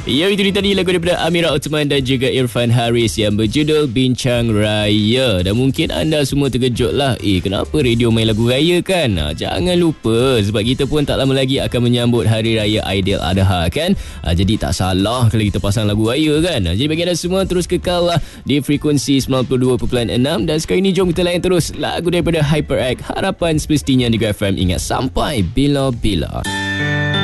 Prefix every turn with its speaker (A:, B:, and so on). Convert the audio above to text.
A: Ya, itu tadi lagu daripada Amira Othman dan juga Irfan Haris yang berjudul Bincang Raya. Dan mungkin anda semua terkejut lah, kenapa radio main lagu raya kan? Jangan lupa, sebab kita pun tak lama lagi akan menyambut Hari Raya Aidiladha kan? Jadi tak salah kalau kita pasang lagu raya kan? Jadi bagi anda semua, terus kekal lah di frekuensi 92.6. Dan sekarang ini jom kita layan terus lagu daripada HyperX, Harapan Semestinya di FM. Ingat, sampai bila-bila.